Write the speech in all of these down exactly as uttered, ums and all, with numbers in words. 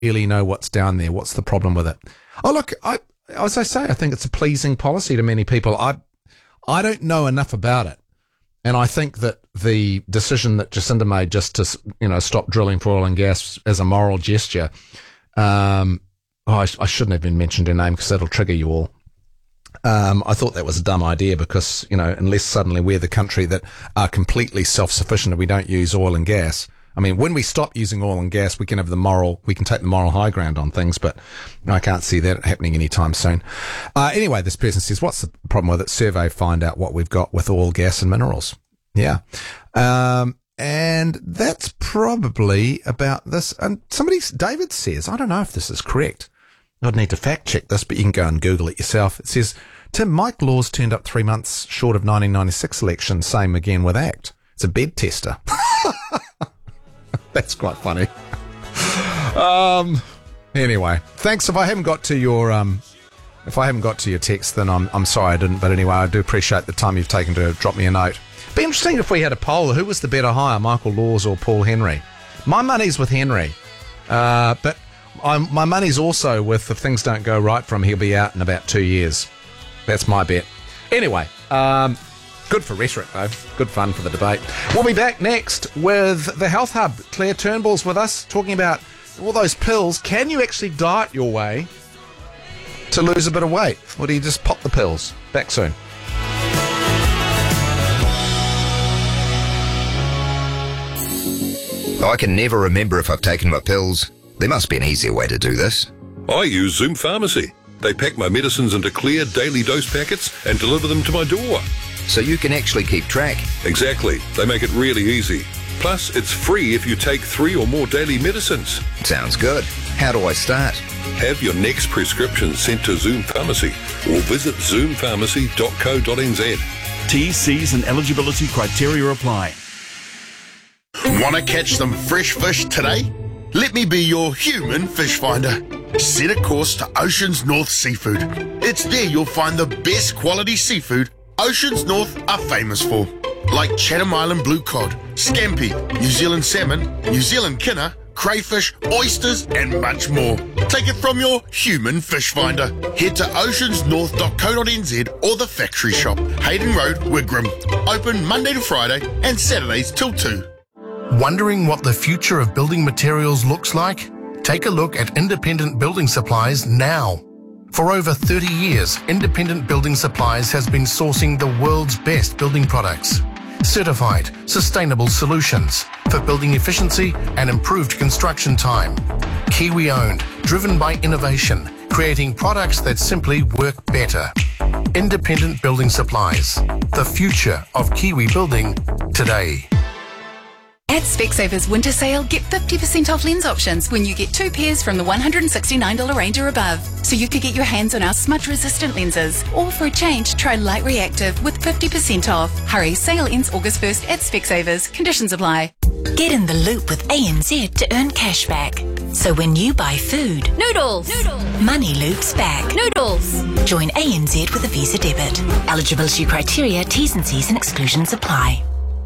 really know what's down there. What's the problem with it? Oh, look, I, as I say, I think it's a pleasing policy to many people. I, I don't know enough about it. And I think that the decision that Jacinda made just to, you know, stop drilling for oil and gas as a moral gesture, um, oh, I, I shouldn't have been mentioned her name because that'll trigger you all. Um, I thought that was a dumb idea because, you know, unless suddenly we're the country that are completely self-sufficient and we don't use oil and gas. I mean, when we stop using oil and gas, we can have the moral, we can take the moral high ground on things, but I can't see that happening anytime soon. Uh, anyway, this person says, what's the problem with it? Survey, find out what we've got with oil, gas and minerals. Yeah. Um, and that's probably about this. And somebody, David says, I don't know if this is correct. I'd need to fact check this, but you can go and Google it yourself. It says, Tim, Mike Laws turned up three months short of nineteen ninety-six election. Same again with ACT. It's a bed tester. That's quite funny. Um, anyway, thanks. If I haven't got to your, um, if I haven't got to your text, then I'm, I'm sorry I didn't. But anyway, I do appreciate the time you've taken to drop me a note. Be interesting if we had a poll. Who was the better hire, Michael Laws or Paul Henry? My money's with Henry. Uh, but I'm, my money's also with, if things don't go right for him, he'll be out in about two years. That's my bet. Anyway, um, good for rhetoric, though. Good fun for the debate. We'll be back next with the Health Hub. Claire Turnbull's with us, talking about all those pills. Can you actually diet your way to lose a bit of weight? Or do you just pop the pills? Back soon. I can never remember if I've taken my pills. There must be an easier way to do this. I use Zoom Pharmacy. They pack my medicines into clear daily dose packets and deliver them to my door. So you can actually keep track. Exactly. They make it really easy. Plus, it's free if you take three or more daily medicines. Sounds good. How do I start? Have your next prescription sent to Zoom Pharmacy or visit zoom pharmacy dot co dot n z. T, C's and eligibility criteria apply. Want to catch some fresh fish today? Let me be your human fish finder. Set a course to Oceans North Seafood. It's there you'll find the best quality seafood Oceans North are famous for, like Chatham Island blue cod, scampi, New Zealand salmon, New Zealand kinner, crayfish, oysters and much more. Take it from your human fish finder. Head to oceans north dot co dot n z or the factory shop, Hayden Road, Wigram. Open Monday to Friday and Saturdays till two. Wondering what the future of building materials looks like? Take a look at Independent Building Supplies now. For over thirty years, Independent Building Supplies has been sourcing the world's best building products. Certified, sustainable solutions for building efficiency and improved construction time. Kiwi-owned, driven by innovation, creating products that simply work better. Independent Building Supplies, the future of Kiwi building today. At Specsavers Winter Sale, get fifty percent off lens options when you get two pairs from the one hundred sixty-nine dollars range or above. So you could get your hands on our smudge-resistant lenses. Or for a change, try Light Reactive with fifty percent off. Hurry, sale ends August first at Specsavers. Conditions apply. Get in the loop with A N Z to earn cash back. So when you buy food, noodles, noodles. Money loops back. Noodles. Join A N Z with a Visa debit. Eligibility criteria, T's and C's and exclusions apply.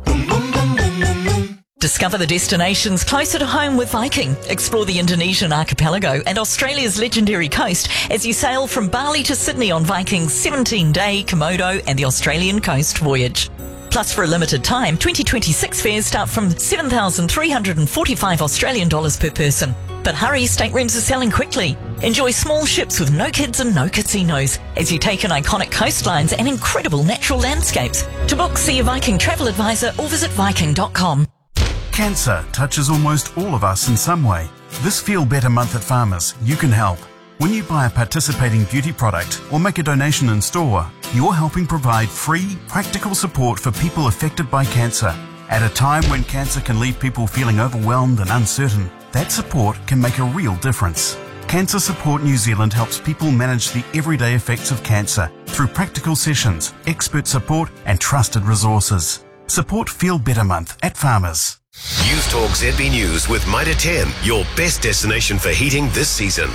Discover the destinations closer to home with Viking. Explore the Indonesian archipelago and Australia's legendary coast as you sail from Bali to Sydney on Viking's seventeen-day Komodo and the Australian coast voyage. Plus, for a limited time, twenty twenty-six fares start from seven thousand three hundred forty-five Australian dollars per person. But hurry, staterooms are selling quickly. Enjoy small ships with no kids and no casinos as you take in iconic coastlines and incredible natural landscapes. To book, see a Viking travel advisor or visit viking dot com. Cancer touches almost all of us in some way. This Feel Better month at Farmers, you can help. When you buy a participating beauty product or make a donation in store, you're helping provide free, practical support for people affected by cancer. At a time when cancer can leave people feeling overwhelmed and uncertain, that support can make a real difference. Cancer Support New Zealand helps people manage the everyday effects of cancer through practical sessions, expert support and trusted resources. Support Feel Better Month at Farmers. News Talk Z B News with Mitre ten, your best destination for heating this season.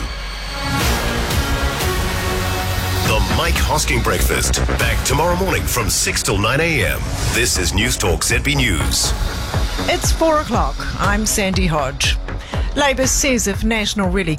The Mike Hosking Breakfast, back tomorrow morning from six till nine a.m. This is News Talk Z B News. It's four o'clock. I'm Sandy Hodge. Labor says if National really